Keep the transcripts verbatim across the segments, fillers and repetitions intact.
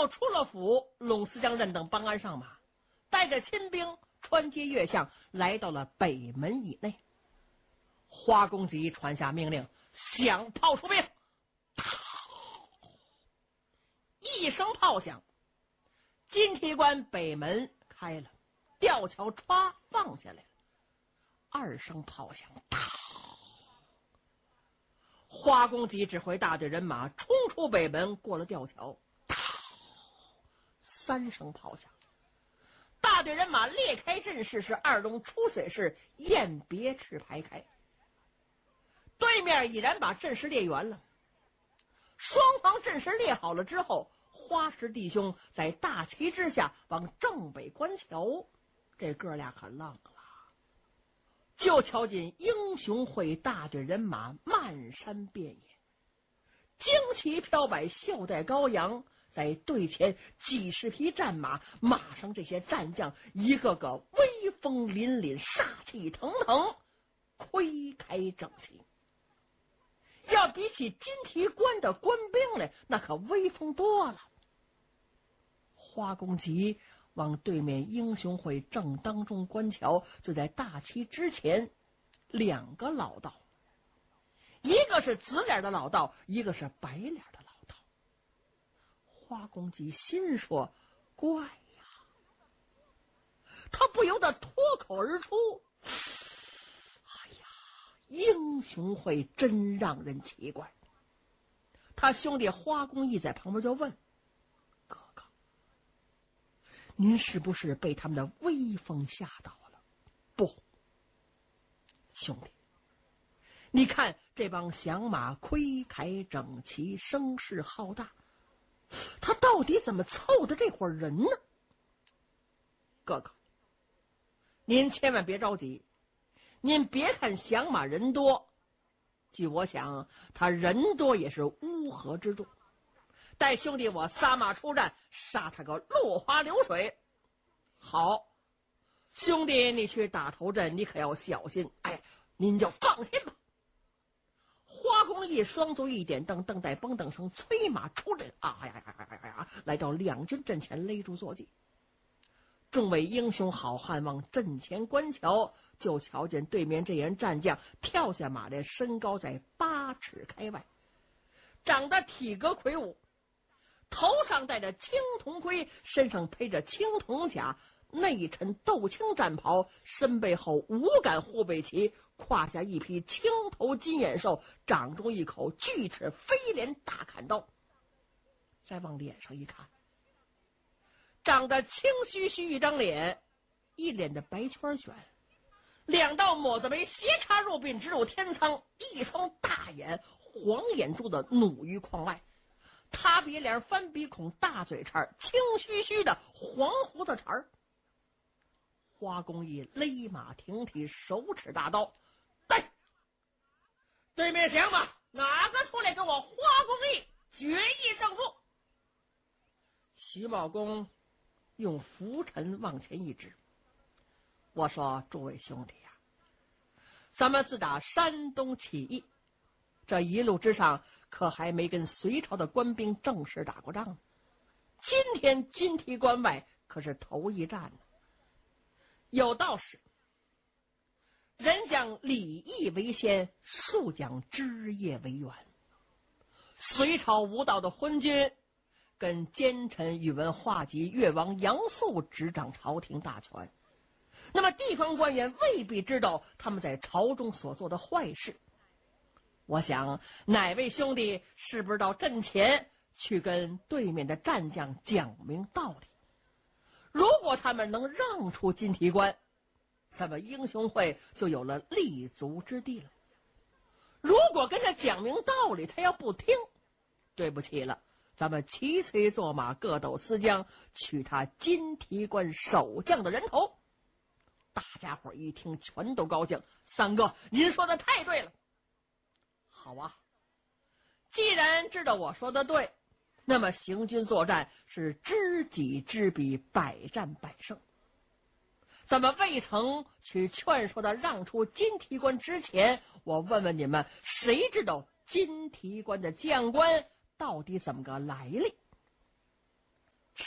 后出了府，龙思江任等帮鞍上马，带着亲兵穿街越巷，来到了北门以内。花公吉传下命令，响炮出兵，一声炮响，金提关北门开了，吊桥歘放下来了。二声炮响，花公吉指挥大队人马冲出北门，过了吊桥。三声炮响，大队人马列开阵势，是二龙出水式，雁别翅排开。对面已然把阵势列圆了，双方阵势列好了之后，花石弟兄在大旗之下往正北观瞧，这哥俩可愣了。就瞧见英雄会大队人马漫山遍野，旌旗飘摆，袖带高扬，在队前几十匹战马，马上这些战将一个个威风凛凛，杀气腾腾，盔开整齐。要比起金提关的官兵来，那可威风多了。花公吉往对面英雄会正当中观瞧，就在大旗之前，两个老道，一个是紫脸的老道，一个是白脸的老道。花公吉心说：怪呀！他不由得脱口而出：哎呀，英雄会真让人奇怪。他兄弟花公义在旁边就问：哥哥，您是不是被他们的威风吓到了？不，兄弟，你看这帮响马盔铠整齐，声势浩大，他到底怎么凑的这伙人呢？哥哥，您千万别着急，您别看响马人多，据我想，他人多也是乌合之众。待兄弟我撒马出战，杀他个落花流水。好，兄弟你去打头阵，你可要小心。哎，您就放心吧。花公义双足一点，蹬蹬带蹦蹬声，催马出阵。啊呀呀呀呀呀！来到两军阵前，勒住坐骑。众位英雄好汉往阵前观瞧，就瞧见对面这员战将跳下马来，身高在八尺开外，长得体格魁梧，头上戴着青铜盔，身上披着青铜甲，内衬豆青战袍，身背后五杆护背旗，胯下一匹青头金眼兽，掌中一口巨齿飞镰大砍刀。再往脸上一看，长得青须须一张脸，一脸的白圈旋，两道抹子眉斜插入鬓，直入天仓，一双大眼黄眼珠子努于眶外，塌鼻梁，翻鼻孔，大嘴叉，青须须的黄胡子茬。花公义勒马停蹄，手持大刀，对对面响马，哪个出来跟我花公义决一胜负？徐茂公用拂尘往前一指，我说：诸位兄弟呀、啊，咱们自打山东起义，这一路之上可还没跟隋朝的官兵正式打过仗呢。今天金提关外可是头一战呢。有道是，人讲礼义为先，树讲枝叶为源。隋朝无道的昏君跟奸臣宇文化及、越王杨素执掌朝廷大权，那么地方官员未必知道他们在朝中所做的坏事。我想哪位兄弟是不是到阵前去跟对面的战将讲明道理？如果他们能让出金提关，咱们英雄会就有了立足之地了。如果跟他讲明道理，他要不听，对不起了，咱们齐催坐马，各斗私将，取他金提关守将的人头。大家伙一听，全都高兴。三哥，您说的太对了。好啊，既然知道我说的对，那么行军作战是知己知彼，百战百胜。咱们未曾去劝说他让出金提关之前，我问问你们，谁知道金提关的将官到底怎么个来历？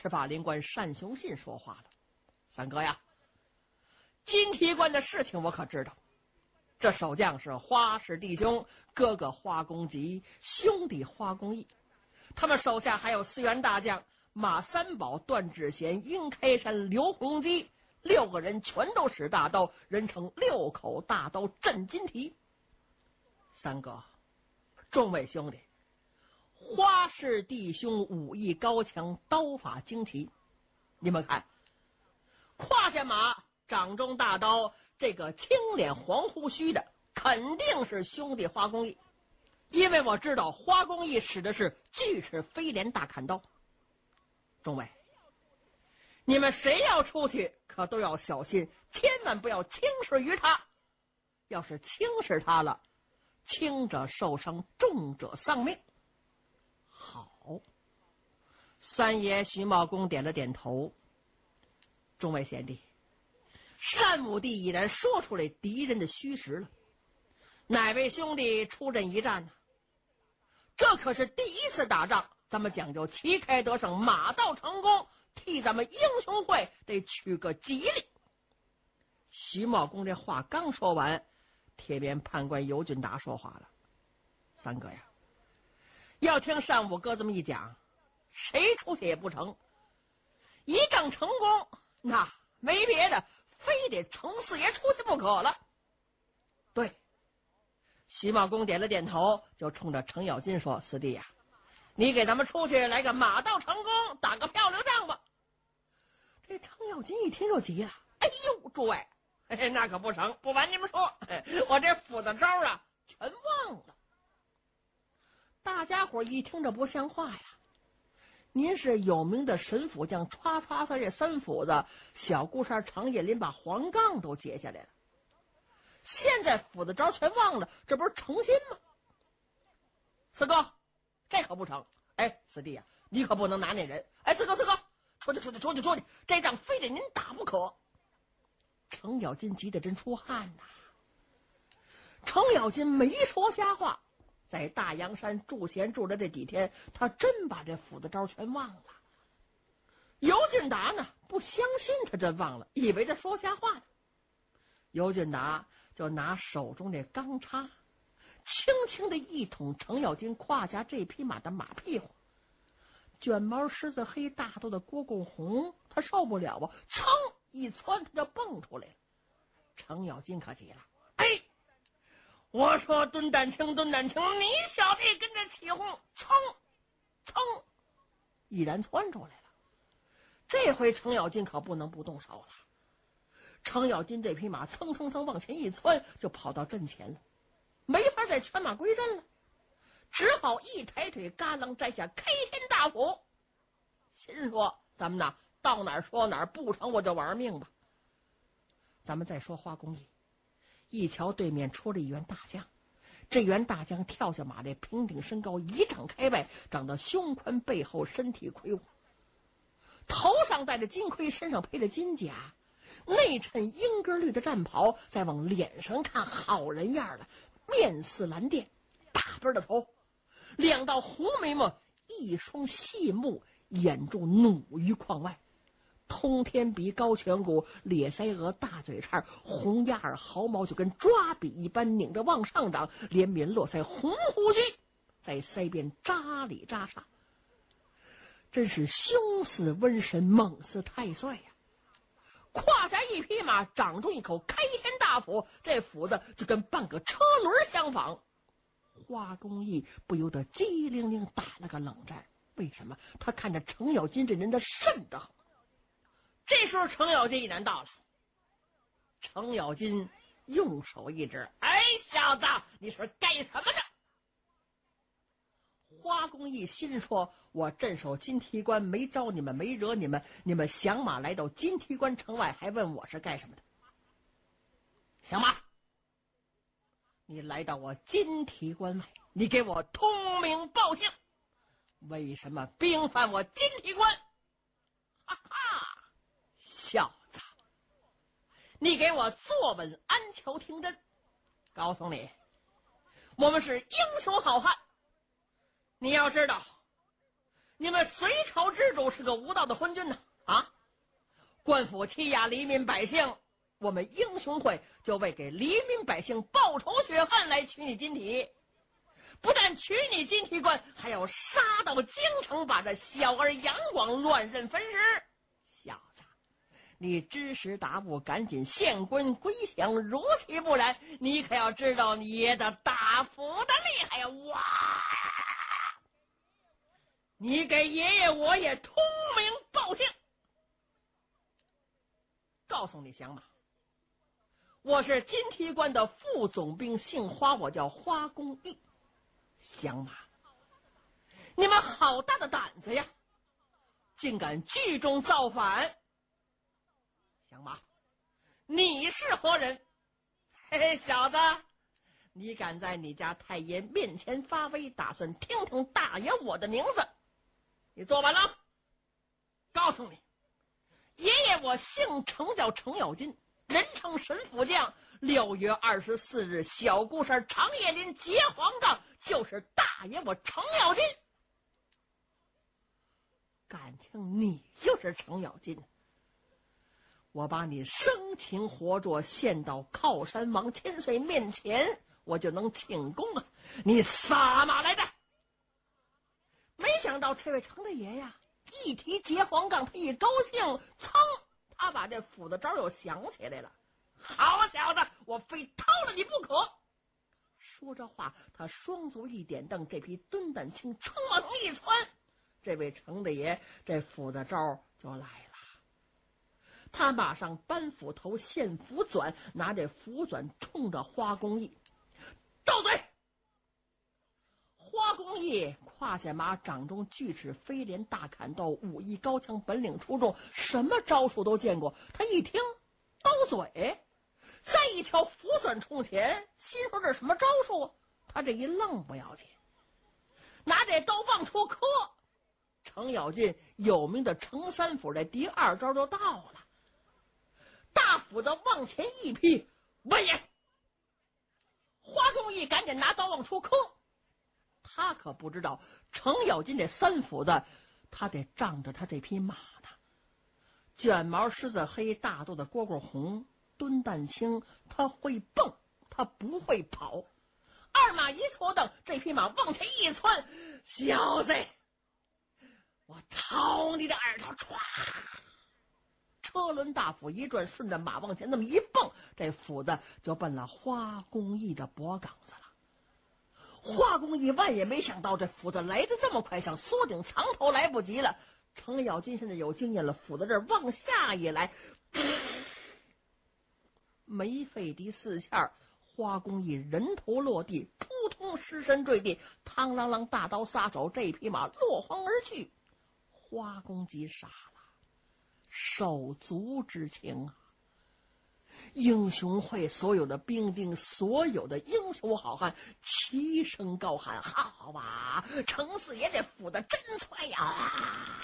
赤发灵官单雄信说话了：“三哥呀，金提官的事情我可知道。这守将是花氏弟兄，哥哥花公吉，兄弟花公义。他们手下还有四员大将马三宝、段志贤、殷开山、刘洪基，六个人全都使大刀，人称六口大刀镇金提。三哥，众位兄弟，花氏弟兄武艺高强，刀法精奇。你们看，胯下马，掌中大刀，这个青脸黄胡须的，肯定是兄弟花公义。因为我知道花公义使的是巨齿飞镰大砍刀。众位，你们谁要出去，可都要小心，千万不要轻视于他。要是轻视他了，轻者受伤，重者丧命。好，三爷徐茂公点了点头。众位贤弟，单武帝已然说出来敌人的虚实了。哪位兄弟出阵一战呢？这可是第一次打仗，咱们讲究旗开得胜，马到成功，替咱们英雄会得取个吉利。徐茂公这话刚说完，铁鞭判官尤俊达说话了：“三哥呀，要听单武哥这么一讲，谁出去也不成。一仗成功，那没别的，非得程四爷出去不可了。”对，徐茂公点了点头，就冲着程咬金说：“四弟呀，你给咱们出去来个马到成功，打个漂亮仗吧。”这程咬金一听就急了：“哎呦，诸位，那可不成！不瞒你们说，我这斧子招啊，全忘了。”大家伙一听这不像话呀！您是有名的神斧匠，歘歘歘这三斧子，小顾山长叶林把黄杠都截下来了。现在斧子招全忘了，这不是诚心吗？四哥，这可不成！哎，四弟呀、啊，你可不能拿那人！哎，四哥，四哥，出去，出去，出去，出去！这仗非得您打不可！程咬金急得真出汗呐！程咬金没说瞎话，在大阳山驻贤住的这几天，他真把这斧子招全忘了。尤俊达呢，不相信他真忘了，以为他说瞎话呢。尤俊达就拿手中这钢叉，轻轻的一捅程咬金胯下这匹马的马屁股。卷毛狮子黑大肚的郭贡红，他受不了啊，噌一窜，他就蹦出来了。程咬金可急了，哎！我说蹲胆青，蹲胆青，你小子也跟着起哄，噌噌，已然窜出来了。这回程咬金可不能不动手了。程咬金这匹马蹭蹭蹭往前一窜，就跑到阵前了，没法再犬马归阵了，只好一抬腿，嘎啷摘下开天大斧，心说：咱们呐，到哪儿说哪儿，不成我就玩命吧。咱们再说花公义，一瞧对面出了一员大将，这员大将跳下马来，平顶身高，一丈开外，长得胸宽背厚，身体魁梧，头上戴着金盔，身上披着金甲，内衬英格绿的战袍，再往脸上看，好人样了，面似蓝靛，大背的头，两道红眉毛，一双细目，眼珠努于眶外，通天鼻，高颧骨，咧腮额，大嘴叉，红鸭耳，毫毛就跟抓笔一般拧着往上长，连绵络腮，红胡须在腮边扎里扎煞，真是凶似瘟神，猛似太岁呀、啊！胯下一匹马，掌中一口开天大斧，这斧子就跟半个车轮相仿。花公义不由得机灵灵打了个冷战。为什么？他看着程咬金这人的瘆得很。这时候程咬金已然到了，程咬金用手一指：“哎，小子，你是干什么的？”花公义心说：“我镇守金提关，没招你们，没惹你们，你们响马来到金提关城外，还问我是干什么的？响马，你来到我金提关外，你给我通名报姓，为什么兵犯我金提关？哈哈，小子，你给我坐稳安桥听真，告诉你，我们是英雄好汉。你要知道， 你们隋朝之主是个无道的昏君呢！啊，官府欺压黎民百姓，我们英雄会就为给黎民百姓报仇雪恨来取你金体。不但取你金体官，还要杀到京城，把这小儿杨广乱刃分尸。小子，你知识达不，赶紧献官归降，如其不然，你可要知道你爷的大斧的厉害呀！哇！你给爷爷我也通名报姓，告诉你降马，我是金提官的副总兵，姓花，我叫花公义。降马，你们好大的胆子呀，竟敢聚众造反！降马，你是何人？嘿嘿，小子，你敢在你家太爷面前发威，打算听听大爷我的名字？你坐稳了，告诉你，爷爷我姓程，叫程咬金，人称神斧匠。六月二十四日，小孤山长叶林结黄杠，就是大爷我程咬金。感情你就是程咬金，我把你生擒活捉献到靠山王千岁面前，我就能请功啊！你撒马来的！没想到这位程大爷呀，一提结黄杠，他一高兴，噌，他把这斧子招又想起来了。好小子，我非掏了你不可！说着话，他双足一点蹬，这匹蹲蛋青冲往一窜，这位程大爷这斧子招就来了。他马上搬斧头，现斧钻，拿这斧钻冲着花公义，斗嘴！花公义胯下马，掌中锯齿飞镰大砍刀，武艺高强，本领出众，什么招数都见过。他一听斗嘴，再一条斧钻冲前，心说这什么招数啊？他这一愣不要紧，拿这刀往出磕。程咬金有名的程三斧，这第二招就到了，大斧子往前一劈，闻言，花公义赶紧拿刀往出磕。他可不知道程咬金这三斧子，他得仗着他这匹马呢。卷毛狮子黑，大肚子蝈蝈红，蹲蛋青，他会蹦，他不会跑。二马一错蹬，这匹马往前一窜，小子，我掏你的耳朵！唰，车轮大斧一转，顺着马往前那么一蹦，这斧子就奔了花公义的脖梗子了。花公义万也没想到这斧子来得这么快，想缩顶藏头来不及了。程咬金现在有经验了，斧子这往下一来，没费第四下，花公义人头落地，扑通尸身坠地，嘡啷啷大刀撒手，这匹马落荒而去。花公吉傻了，手足之情啊！英雄会所有的兵丁，所有的英雄好汉齐声高喊：好啊，程四爷这斧子真快呀！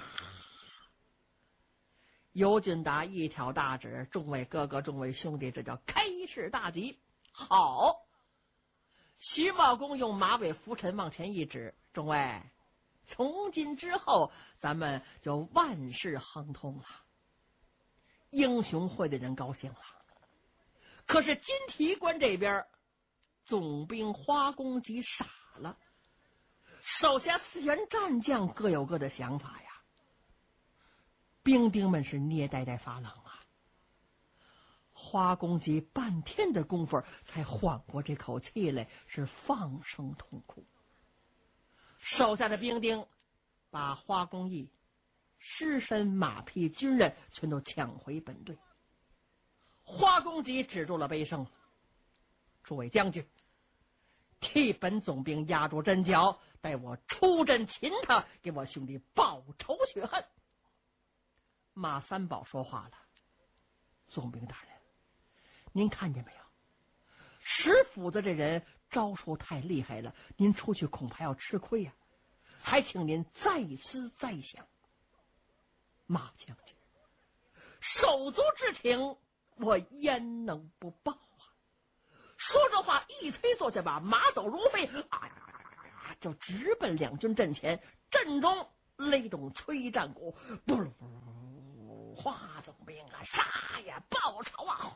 尤俊达一挑大指，众位哥哥，众位兄弟，这叫开市大吉。好，徐茂公用马尾拂尘往前一指，众位，从今之后咱们就万事亨通了。英雄会的人高兴了，可是金提官这边总兵花公吉傻了，手下四员战将各有各的想法呀。兵丁们是捏呆呆发冷啊。花公吉半天的功夫才缓过这口气来，是放声痛哭。手下的兵丁把花公义尸身马匹军人全都抢回本队。花公吉止住了悲声，诸位将军，替本总兵压住阵脚，待我出阵擒他，给我兄弟报仇雪恨。马三宝说话了：总兵大人，您看见没有？石斧子这人招数太厉害了，您出去恐怕要吃亏呀、啊，还请您再思再想。马将军，手足之情我焉能不报啊！说着话，一催坐下，把马走如飞，啊呀呀呀呀，就直奔两军阵前。阵中雷动催战鼓，不噜不噜，华总兵啊，杀呀，报仇啊！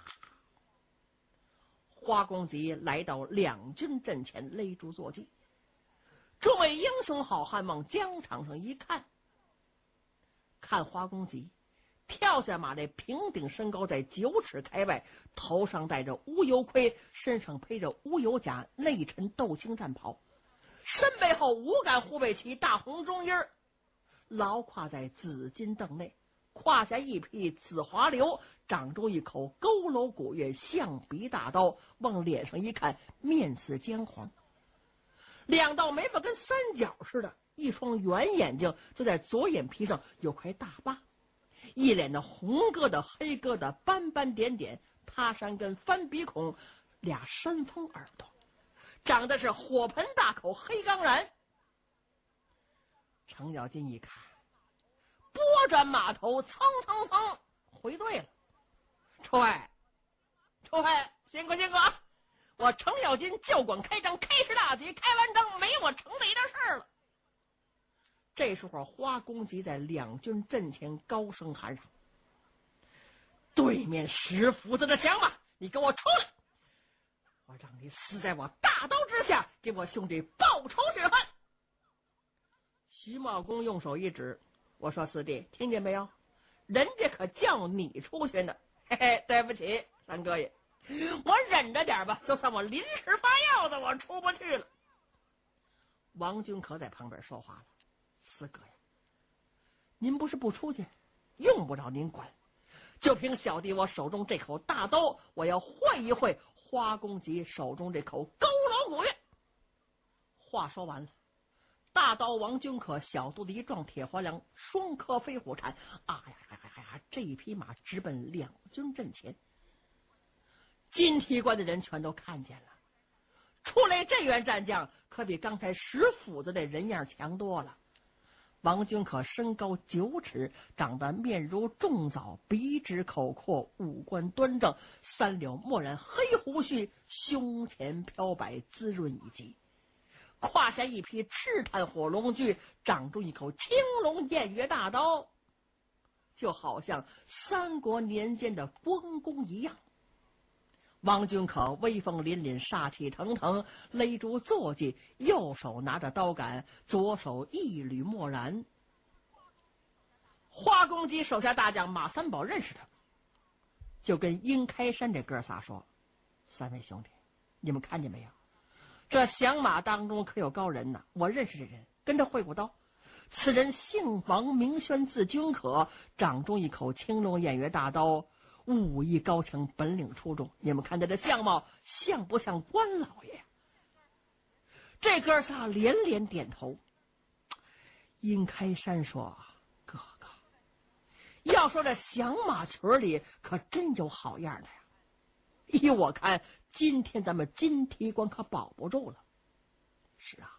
花公吉来到两军阵前，勒住坐骑。众位英雄好汉往疆场上一看，看花公吉跳下马来，平顶身高在九尺开外，头上戴着乌油盔，身上披着乌油甲，内衬斗青战袍，身背后五杆护卫旗，大红中衣，牢跨在紫金凳内，胯下一匹紫华流，掌中一口佝偻古月象鼻大刀，往脸上一看，面似姜黄，两道眉毛跟三角似的，一双圆眼睛就在左眼皮上有块大疤，一脸的红疙瘩黑疙瘩，斑斑点点，塌山根翻鼻孔，俩山峰耳朵，长得是火盆大口黑钢髯。程咬金一看，拨转马头，蹭蹭蹭回队了。诸位，诸位，辛苦辛苦啊！我程咬金就管开张，开市大吉，开完张没我城里的事了。这时候，花公吉在两军阵前高声喊嚷：“对面石斧子的响马，你给我出来！我让你死在我大刀之下，给我兄弟报仇雪恨！”徐茂公用手一指，我说：“四弟，听见没有？人家可叫你出去呢。”嘿嘿，对不起，三哥爷，我忍着点吧，就算我临时发药的，我出不去了。王军可在旁边说话了：“四哥呀，您不是不出去，用不着您管，就凭小弟我手中这口大刀，我要会一会花公吉手中这口佝偻古月。”话说完了，大刀王君可小肚子一撞，铁环梁，双颗飞虎铲，啊呀呀呀呀！这一匹马直奔两军阵前。金提关的人全都看见了，出来这员战将可比刚才石斧子的人样强多了。王君可身高九尺，长得面如重枣，鼻直口阔，五官端正，三绺墨染黑胡须，胸前飘摆，滋润以极。胯下一匹赤炭火龙驹，掌中一口青龙偃月大刀，就好像三国年间的关公一样。王君可威风凛凛，杀气腾腾，勒住坐骑，右手拿着刀杆，左手一缕墨然。花公吉手下大将马三宝认识他，就跟殷开山这哥仨说：“三位兄弟，你们看见没有？这响马当中可有高人呢，我认识这人，跟他会过刀。此人姓王，名宣，字君可，掌中一口青龙偃月大刀，武艺高强，本领出众。你们看他的相貌，像不像关老爷？”这哥仨连连点头。殷开山说：“哥哥，要说这响马群里可真有好样的呀！依我看，今天咱们金提关可保不住了。”是啊，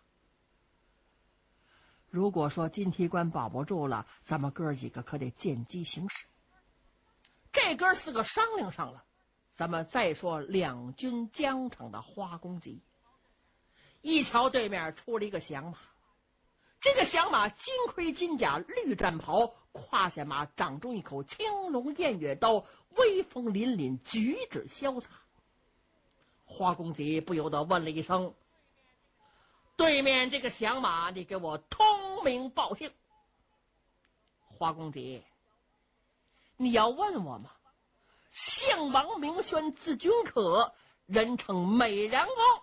如果说金提关保不住了，咱们哥几个可得见机行事。这哥四个商量上了，咱们再说两军疆场的花公吉。一瞧对面出了一个响马，这个响马金盔金甲绿战袍，胯下马，掌中一口青龙偃月刀，威风凛凛，举止潇洒。花公吉不由得问了一声：“对面这个响马，你给我通名报姓。”花公吉，你要问我吗？姓王，名宣，字君可，人称美髯公。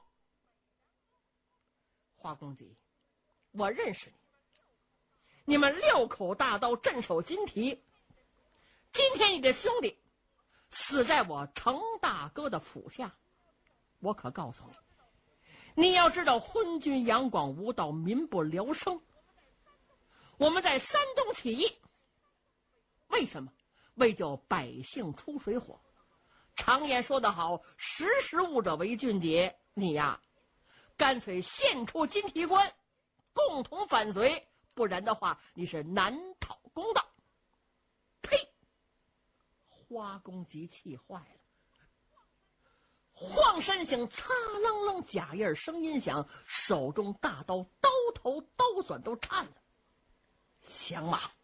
花公吉，我认识你，你们六口大刀镇守金提，今天你的兄弟死在我程大哥的府下，我可告诉你，你要知道昏君杨广无道，民不聊生。我们在山东起义，为什么？为救百姓出水火。常言说得好，识时务者为俊杰。你呀，干脆献出金提关，共同反隋，不然的话，你是难讨公道。呸！花公吉气坏了，晃身形，擦楞楞，假印声音响，手中大刀刀头刀短都颤了。 响马。